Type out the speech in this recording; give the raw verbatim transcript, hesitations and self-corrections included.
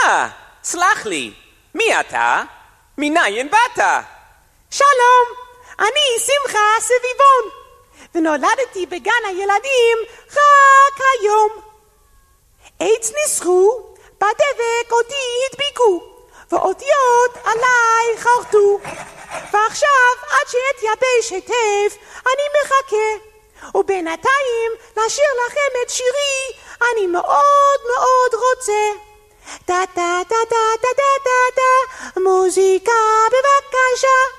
אה, סלח לי, מי אתה? מניין באת? שלום, אני שמחה סביבון, ונולדתי בגן הילדים רק היום. עץ ניסחו, בדבק אותי הדביקו, ואותיות עליי חרטו, ועכשיו עד שאתייבש היטב אני מחכה, ובינתיים לשיר לכם את שירי אני מאוד מאוד רוצה. דה דה דה דה דה דה דה, מוזיקה בבקשה.